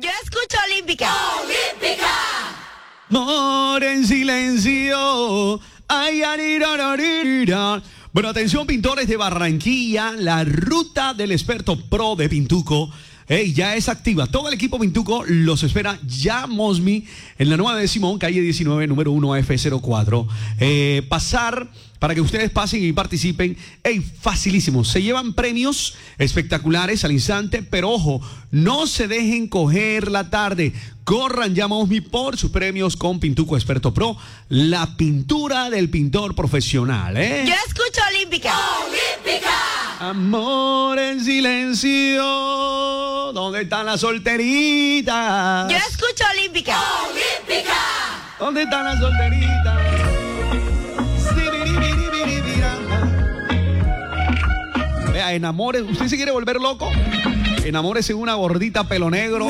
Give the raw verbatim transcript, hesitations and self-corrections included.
Yo escucho Olímpica. Olímpica. Amor en silencio. Ay, arirararira. Bueno, atención, pintores de Barranquilla. La ruta del experto pro de Pintuco. Hey, ya es activa. Todo el equipo Pintuco los espera ya, Mosmi, en la nueva de Simón, calle diecinueve, número uno F cero cuatro. Eh, pasar para que ustedes pasen y participen. Hey, facilísimo. Se llevan premios espectaculares al instante, pero ojo, no se dejen coger la tarde. Corran ya, Mosmi, por sus premios con Pintuco Experto Pro, la pintura del pintor profesional, ¿eh? Yo escucho Olímpica. Olímpica. Amor en silencio. ¿Dónde están las solteritas? Yo escucho Olímpica. Olímpica. ¿Dónde están las solteritas? Vea, enamore. ¿Usted se quiere volver loco? Enamórese de una gordita pelo negro.